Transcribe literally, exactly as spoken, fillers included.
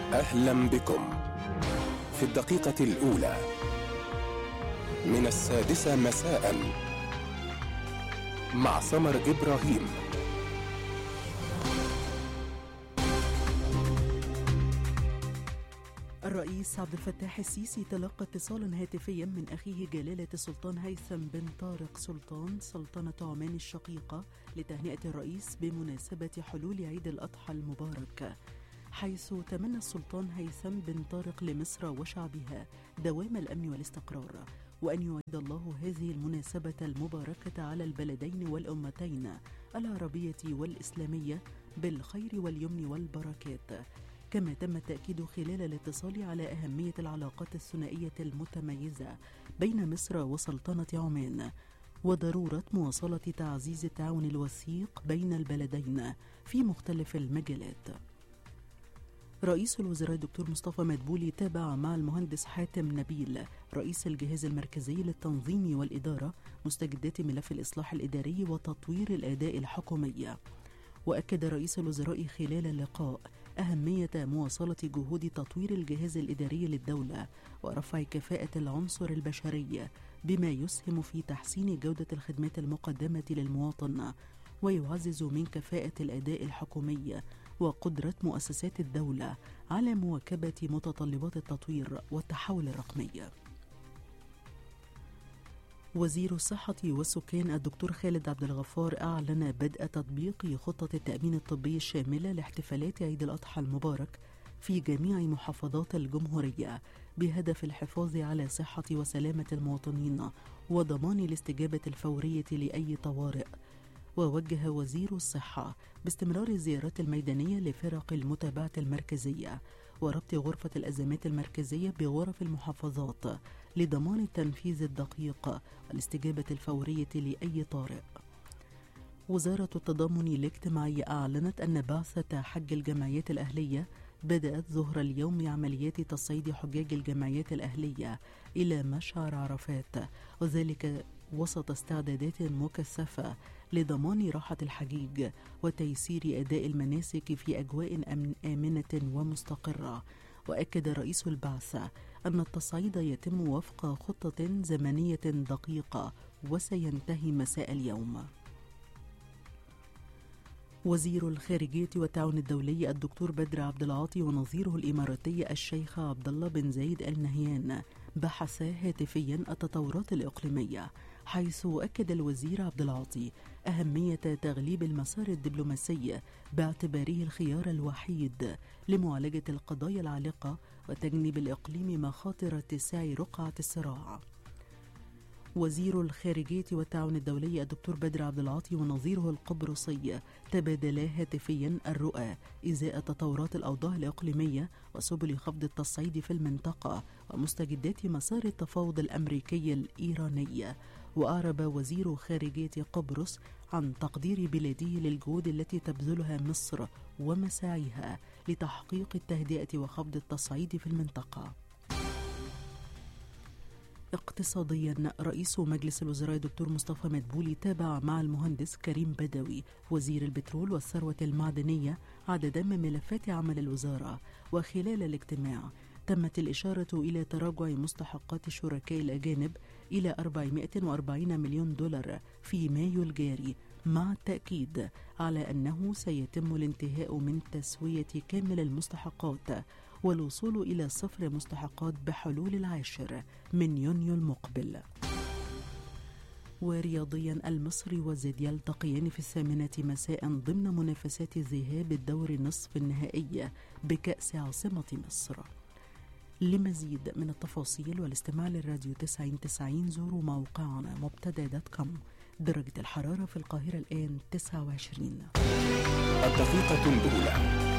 أهلا بكم في الدقيقة الأولى من السادسة مساء مع سمر إبراهيم. الرئيس عبد الفتاح السيسي تلقى اتصالا هاتفيا من أخيه جلالة السلطان هيثم بن طارق سلطان سلطنة عمان الشقيقة لتهنئة الرئيس بمناسبة حلول عيد الأضحى المبارك، حيث تمنى السلطان هيثم بن طارق لمصر وشعبها دوام الأمن والاستقرار، وأن يعيد الله هذه المناسبة المباركة على البلدين والأمتين العربية والإسلامية بالخير واليمن والبركات. كما تم التأكيد خلال الاتصال على أهمية العلاقات الثنائية المتميزة بين مصر وسلطنة عمان، وضرورة مواصلة تعزيز التعاون الوثيق بين البلدين في مختلف المجالات. رئيس الوزراء الدكتور مصطفى مدبولي تابع مع المهندس حاتم نبيل رئيس الجهاز المركزي للتنظيم والإدارة مستجدات ملف الإصلاح الإداري وتطوير الأداء الحكومي. وأكد رئيس الوزراء خلال اللقاء أهمية مواصلة جهود تطوير الجهاز الإداري للدولة ورفع كفاءة العنصر البشري بما يسهم في تحسين جودة الخدمات المقدمة للمواطن ويعزز من كفاءة الأداء الحكومي وقدرة مؤسسات الدولة على مواكبة متطلبات التطوير والتحول الرقمي. وزير الصحة والسكان الدكتور خالد عبد الغفار أعلن بدء تطبيق خطة التأمين الطبي الشاملة لاحتفالات عيد الأضحى المبارك في جميع محافظات الجمهورية بهدف الحفاظ على صحة وسلامة المواطنين وضمان الاستجابة الفورية لأي طوارئ. ووجه وزير الصحة باستمرار الزيارات الميدانية لفرق المتابعة المركزية وربط غرفة الأزمات المركزية بغرف المحافظات لضمان التنفيذ الدقيق والاستجابة الفورية لأي طارئ. وزارة التضامن الاجتماعي أعلنت أن بعثة حج الجمعيات الأهلية بدأت ظهر اليوم عمليات تصعيد حجاج الجمعيات الأهلية إلى مشعر عرفات، وذلك وسط استعدادات مكثفة لضمان راحة الحجيج وتيسير أداء المناسك في أجواء آمنة ومستقرة. وأكد رئيس البعثة أن التصعيد يتم وفق خطة زمنية دقيقة وسينتهي مساء اليوم. وزير الخارجية والتعاون الدولي الدكتور بدر عبد العاطي ونظيره الإماراتي الشيخ عبد الله بن زايد آل نهيان بحثا هاتفيا التطورات الإقليمية، حيث أكد الوزير عبد العاطي أهمية تغليب المسار الدبلوماسي باعتباره الخيار الوحيد لمعالجة القضايا العالقة وتجنب الإقليم مخاطر اتساع رقعة الصراع. وزير الخارجية والتعاون الدولي الدكتور بدر عبد العاطي ونظيره القبرصي تبادلا هاتفيا الرؤى إزاء تطورات الأوضاع الإقليمية وسبل خفض التصعيد في المنطقة ومستجدات مسار التفاوض الأمريكي الإيراني. وأعرب وزير خارجية قبرص عن تقدير بلاده للجهود التي تبذلها مصر ومساعيها لتحقيق التهدئة وخفض التصعيد في المنطقة. اقتصاديا، رئيس مجلس الوزراء دكتور مصطفى مدبولي تابع مع المهندس كريم بدوي وزير البترول والثروة المعدنية عددا من ملفات عمل الوزارة. وخلال الاجتماع تمت الإشارة إلى تراجع مستحقات الشركاء الأجانب إلى أربعمائة وأربعين مليون دولار في مايو الجاري، مع التأكيد على أنه سيتم الانتهاء من تسوية كامل المستحقات والوصول إلى صفر مستحقات بحلول العاشر من يونيو المقبل. ورياضيا، المصري وزد يلتقيان في الثامنة مساء ضمن منافسات ذهاب الدور نصف النهائي بكأس عاصمة مصر. لمزيد من التفاصيل والاستماع للراديو تسعين تسعين زوروا موقعنا مبتدأ دوت كوم. درجة الحرارة في القاهرة الآن تسعة وعشرين. الدقيقة الأولى